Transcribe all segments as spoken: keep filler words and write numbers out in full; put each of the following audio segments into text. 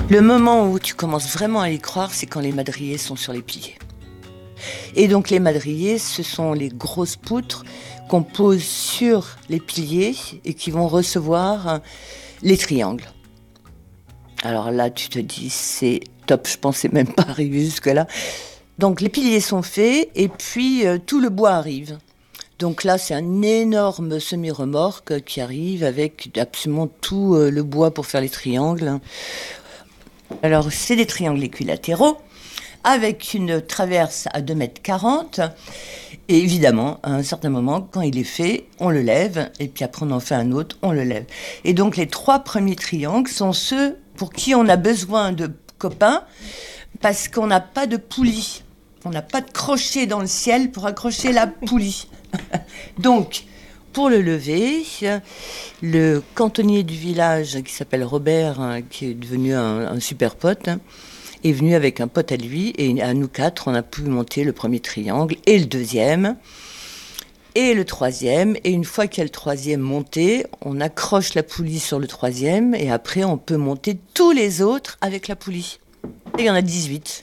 Le moment où tu commences vraiment à y croire, c'est quand les madriers sont sur les piliers. Et donc les madriers, ce sont les grosses poutres qu'on pose sur les piliers et qui vont recevoir les triangles. Alors là, tu te dis, c'est top, je pensais même pas arriver jusque-là. Donc les piliers sont faits et puis euh, tout le bois arrive. Donc là, c'est un énorme semi-remorque qui arrive avec absolument tout euh, le bois pour faire les triangles. Alors, c'est des triangles équilatéraux avec une traverse à deux mètres quarante. Et évidemment, à un certain moment, quand il est fait, on le lève. Et puis après, on en fait un autre, on le lève. Et donc, les trois premiers triangles sont ceux pour qui on a besoin de copains parce qu'on n'a pas de poulie. On n'a pas de crochet dans le ciel pour accrocher la poulie. Donc, pour le lever, le cantonnier du village, qui s'appelle Robert, hein, qui est devenu un, un super pote, hein, est venu avec un pote à lui, et à nous quatre, on a pu monter le premier triangle, et le deuxième, et le troisième, et une fois qu'il y a le troisième monté, on accroche la poulie sur le troisième, et après on peut monter tous les autres avec la poulie. Et il y en a dix-huit.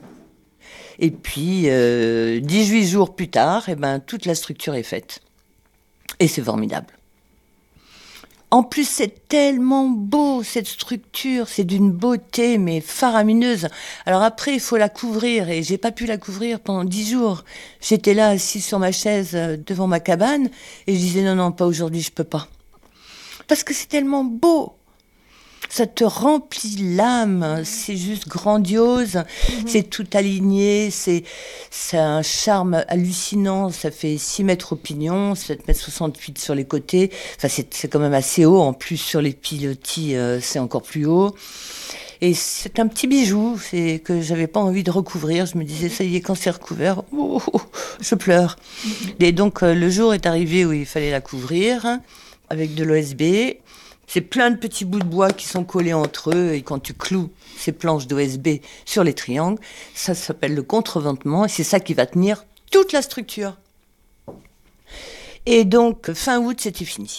Et puis, euh, dix-huit jours plus tard, eh ben, toute la structure est faite. Et c'est formidable. En plus, c'est tellement beau, cette structure. C'est d'une beauté, mais faramineuse. Alors après, il faut la couvrir. Et j'ai pas pu la couvrir pendant dix jours. J'étais là, assise sur ma chaise devant ma cabane. Et je disais, non, non, pas aujourd'hui, je peux pas. Parce que c'est tellement beau. Ça te remplit l'âme, c'est juste grandiose, mmh. C'est tout aligné, c'est, c'est un charme hallucinant, ça fait six mètres au pignon, sept mètres soixante-huit sur les côtés, enfin c'est, c'est quand même assez haut, en plus sur les pilotis euh, c'est encore plus haut. Et c'est un petit bijou, c'est que j'avais pas envie de recouvrir, je me disais ça y est, quand c'est recouvert, oh, oh, je pleure. Mmh. Et donc euh, le jour est arrivé où il fallait la couvrir, avec de l'O S B. C'est plein de petits bouts de bois qui sont collés entre eux et quand tu cloues ces planches d'O S B sur les triangles, ça s'appelle le contreventement et c'est ça qui va tenir toute la structure. Et donc, fin août, c'était fini.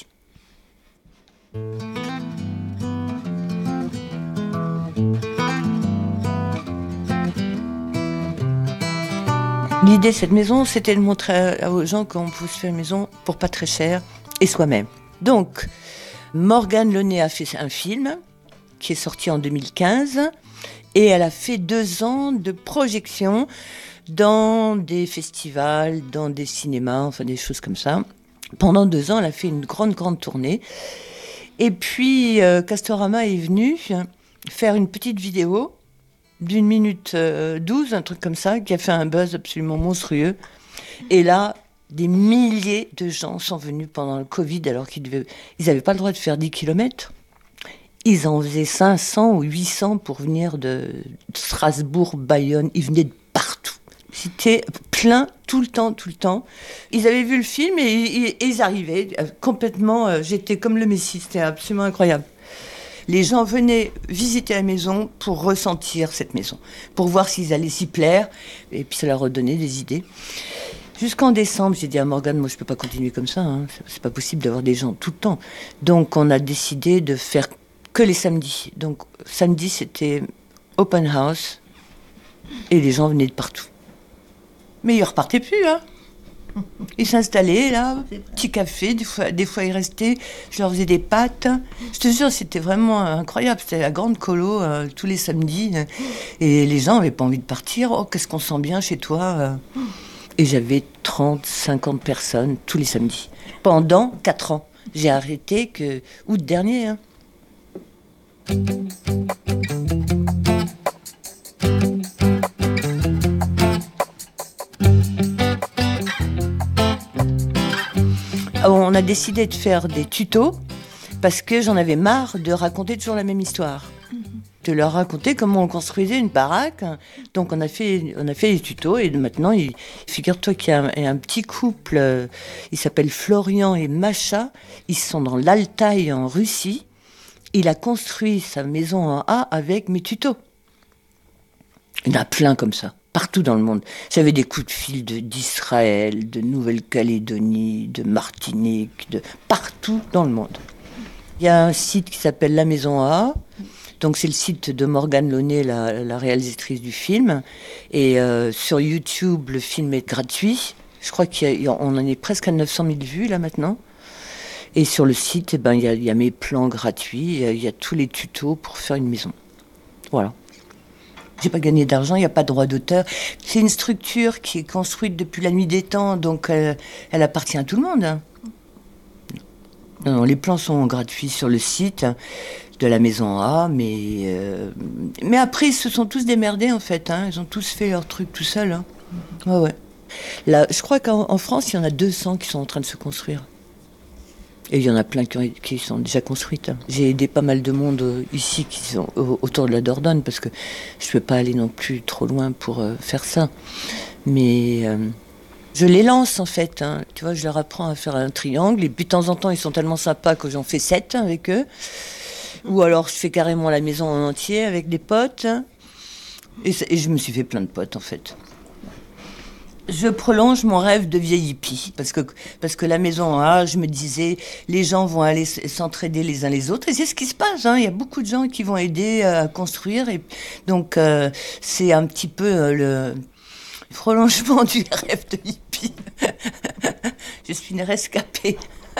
L'idée de cette maison, c'était de montrer aux gens qu'on pouvait se faire une maison pour pas très cher et soi-même. Donc, Morgane Lenné a fait un film qui est sorti en deux mille quinze et elle a fait deux ans de projection dans des festivals, dans des cinémas, enfin des choses comme ça. Pendant deux ans, elle a fait une grande, grande tournée. Et puis, euh, Castorama est venu faire une petite vidéo d'une minute euh, douze, un truc comme ça, qui a fait un buzz absolument monstrueux. Et là, des milliers de gens sont venus pendant le Covid alors qu'ils devaient, ils n'avaient pas le droit de faire dix kilomètres. Ils en faisaient cinq cents ou huit cents pour venir de Strasbourg, Bayonne. Ils venaient de partout. C'était plein tout le temps, tout le temps. Ils avaient vu le film et, et, et ils arrivaient complètement... Euh, j'étais comme le Messie, c'était absolument incroyable. Les gens venaient visiter la maison pour ressentir cette maison, pour voir s'ils allaient s'y plaire. Et puis ça leur redonnait des idées. Jusqu'en décembre, j'ai dit à Morgane, moi je peux pas continuer comme ça, hein. C'est pas possible d'avoir des gens tout le temps. Donc on a décidé de faire que les samedis. Donc samedi c'était open house et les gens venaient de partout. Mais ils repartaient plus, hein. Ils s'installaient là, petit café, des fois, des fois ils restaient, je leur faisais des pâtes. Je te jure, c'était vraiment incroyable, c'était la grande colo euh, tous les samedis. Et les gens n'avaient pas envie de partir. Oh, qu'est-ce qu'on sent bien chez toi euh. Et j'avais trente, cinquante personnes tous les samedis. Pendant quatre ans. J'ai arrêté que août dernier. Hein. On a décidé de faire des tutos parce que j'en avais marre de raconter toujours la même histoire. De leur raconter comment on construisait une baraque. Donc on a fait, on a fait les tutos et maintenant, il, figure-toi qu'il y a un, il y a un petit couple, euh, il s'appelle Florian et Macha, ils sont dans l'Altaï en Russie. Il a construit sa maison en A avec mes tutos. Il y en a plein comme ça, partout dans le monde. J'avais des coups de fil de, d'Israël, de Nouvelle-Calédonie, de Martinique, de partout dans le monde. Il y a un site qui s'appelle La Maison A. Donc c'est le site de Morgane Launay, la, la réalisatrice du film. Et euh, sur YouTube, le film est gratuit. Je crois qu'on en est presque à neuf cent mille vues là maintenant. Et sur le site, eh ben, il y a, il y a mes plans gratuits, il y a tous les tutos pour faire une maison. Voilà. J'ai pas gagné d'argent, il n'y a pas de droit d'auteur. C'est une structure qui est construite depuis la nuit des temps, donc euh, elle appartient à tout le monde. Hein. Non, non, les plans sont gratuits sur le site de la Maison A, mais, euh, mais après, ils se sont tous démerdés, en fait. Hein. Ils ont tous fait leur truc tout seuls. Hein. Ouais, ouais. Là, je crois qu'en en France, il y en a deux cents qui sont en train de se construire. Et il y en a plein qui, ont, qui sont déjà construites. J'ai aidé pas mal de monde euh, ici qui sont euh, autour de la Dordogne parce que je ne peux pas aller non plus trop loin pour euh, faire ça. Mais euh, je les lance en fait. Hein. Tu vois, je leur apprends à faire un triangle et puis de temps en temps ils sont tellement sympas que j'en fais sept avec eux. Ou alors je fais carrément la maison en entier avec des potes. Et, et je me suis fait plein de potes en fait. Je prolonge mon rêve de vieille hippie, parce que, parce que la maison A, je me disais, les gens vont aller s'entraider les uns les autres, et c'est ce qui se passe, hein. Il y a beaucoup de gens qui vont aider à construire, et donc euh, c'est un petit peu euh, le prolongement du rêve de hippie. Je suis une rescapée.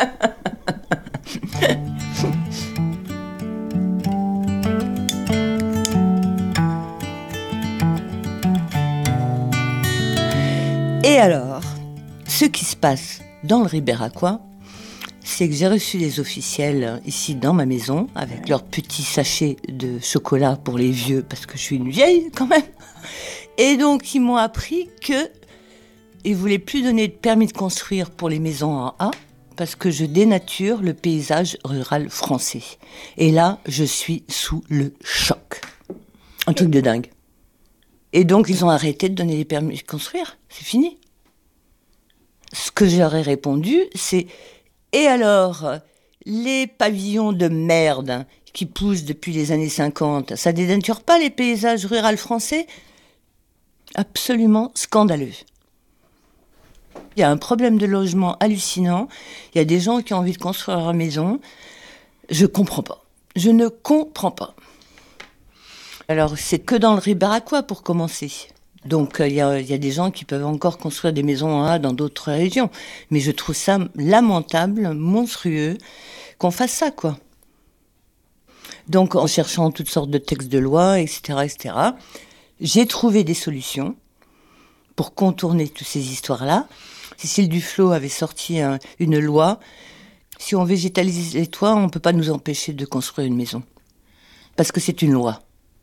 Et alors, ce qui se passe dans le Ribéracois, c'est que j'ai reçu des officiels ici dans ma maison avec leurs petits sachets de chocolat pour les vieux, parce que je suis une vieille quand même. Et donc, ils m'ont appris qu'ils ne voulaient plus donner de permis de construire pour les maisons en A, parce que je dénature le paysage rural français. Et là, je suis sous le choc. Un truc de dingue. Et donc, ils ont arrêté de donner les permis de construire. C'est fini. Ce que je leur ai répondu, c'est « Et alors, les pavillons de merde qui poussent depuis les années cinquante, ça dénature pas les paysages ruraux français ?» Absolument scandaleux. Il y a un problème de logement hallucinant. Il y a des gens qui ont envie de construire leur maison. Je comprends pas. Je ne comprends pas. Alors, c'est que dans le Ribéracois pour commencer. Donc, il euh, y, a, y a des gens qui peuvent encore construire des maisons en A dans d'autres régions. Mais je trouve ça lamentable, monstrueux, qu'on fasse ça, quoi. Donc, en cherchant toutes sortes de textes de loi, et cetera, et cetera, j'ai trouvé des solutions pour contourner toutes ces histoires-là. Cécile Duflot avait sorti un, une loi. Si on végétalise les toits, on ne peut pas nous empêcher de construire une maison. Parce que c'est une loi.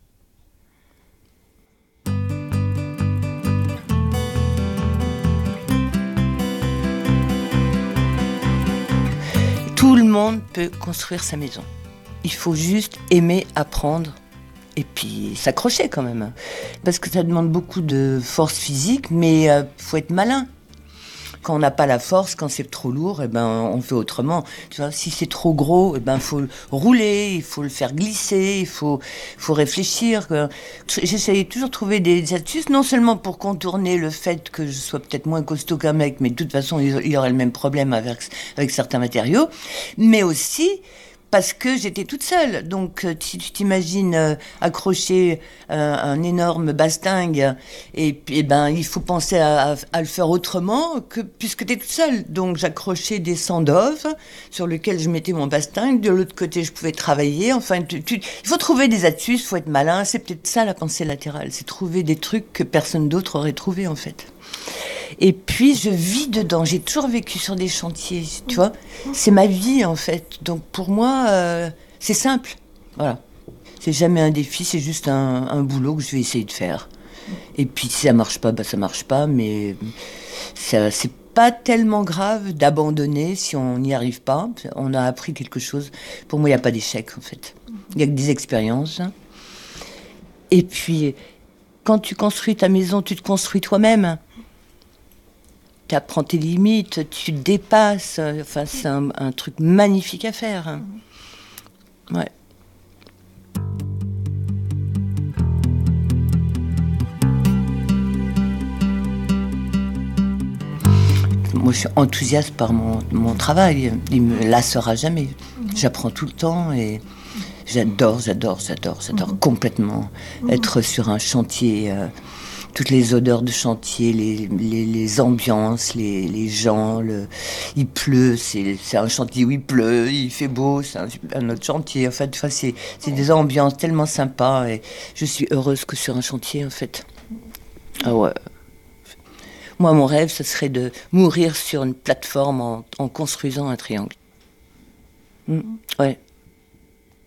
Tout le monde peut construire sa maison. Il faut juste aimer apprendre et puis s'accrocher quand même. Parce que ça demande beaucoup de force physique, mais il euh, faut être malin. Quand on n'a pas la force, quand c'est trop lourd, eh ben, on fait autrement. Tu vois, si c'est trop gros, eh ben, faut le rouler, il faut le faire glisser, il faut, faut réfléchir. J'essaye toujours de trouver des astuces, non seulement pour contourner le fait que je sois peut-être moins costaud qu'un mec, mais de toute façon, il y aurait le même problème avec, avec certains matériaux, mais aussi parce que j'étais toute seule. Donc, si tu t'imagines euh, accrocher euh, un énorme bastingue, et puis, eh ben, il faut penser à, à, à le faire autrement que puisque tu es toute seule. Donc, j'accrochais des sandoves sur lesquels je mettais mon bastingue. De l'autre côté, je pouvais travailler. Enfin, tu, tu, il faut trouver des astuces, il faut être malin. C'est peut-être ça la pensée latérale. C'est trouver des trucs que personne d'autre aurait trouvé, en fait. Et puis, je vis dedans. J'ai toujours vécu sur des chantiers, tu vois. C'est ma vie, en fait. Donc, pour moi, euh, c'est simple. Voilà. C'est jamais un défi, c'est juste un, un boulot que je vais essayer de faire. Et puis, si ça marche pas, bah, ça marche pas. Mais ça, c'est pas tellement grave d'abandonner si on n'y arrive pas. On a appris quelque chose. Pour moi, il n'y a pas d'échec, en fait. Il y a que des expériences. Et puis, quand tu construis ta maison, tu te construis toi-même. Tu apprends tes limites, tu te dépasses. Enfin, c'est un, un truc magnifique à faire. Ouais. Moi, je suis enthousiaste par mon, mon travail. Il me lassera jamais. J'apprends tout le temps et j'adore, j'adore, j'adore, j'adore Mhm. complètement Mhm. être sur un chantier. Euh, toutes les odeurs de chantier, les, les, les ambiances, les, les gens, le, il pleut, c'est, c'est un chantier où il pleut, il fait beau, c'est un, un autre chantier. En fait, enfin, c'est, c'est des ambiances tellement sympas et je suis heureuse que sur un chantier, en fait. Ah ouais. Moi, mon rêve, ce serait de mourir sur une plateforme en, en construisant un triangle. Mm. Ouais.